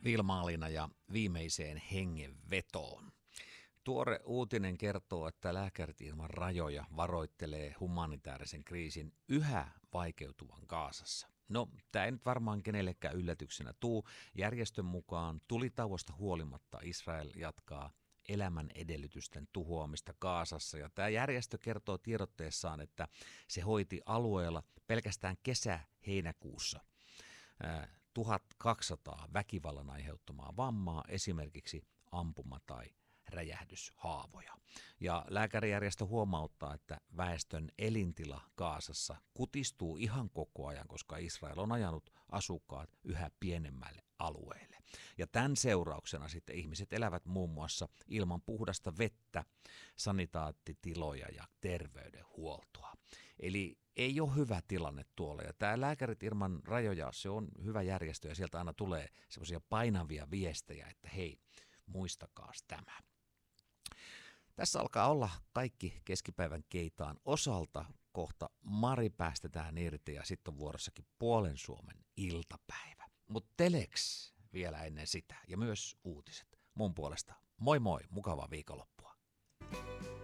Vilma-Alina ja viimeiseen hengenvetoon. Tuore uutinen kertoo, että Lääkärit ilman rajoja varoittelee humanitaarisen kriisin yhä vaikeutuvan Gazassa. No, tämä ei nyt varmaan kenellekään yllätyksenä tuu. Järjestön mukaan tulitauosta huolimatta Israel jatkaa elämän edellytysten tuhoamista Gazassa. Ja tämä järjestö kertoo tiedotteessaan, että se hoiti alueella pelkästään kesä-heinäkuussa 1200 väkivallan aiheuttamaa vammaa, esimerkiksi ampuma- tai räjähdyshaavoja. Ja lääkärijärjestö huomauttaa, että väestön elintila Gazassa kutistuu ihan koko ajan, koska Israel on ajanut asukkaat yhä pienemmälle alueelle. Ja tämän seurauksena sitten ihmiset elävät muun muassa ilman puhdasta vettä, sanitaattitiloja ja terveydenhuoltoa. Eli ei ole hyvä tilanne tuolla. Ja tämä Lääkärit ilman rajoja, se on hyvä järjestö ja sieltä aina tulee semmoisia painavia viestejä, että hei, muistakaas tämä. Tässä alkaa olla kaikki keskipäivän keitaan osalta. Kohta Mari päästetään irti ja sitten on vuorossakin Puolen Suomen iltapäivä. Mutta Telex vielä ennen sitä ja myös uutiset. Mun puolesta moi moi, mukavaa viikonloppua.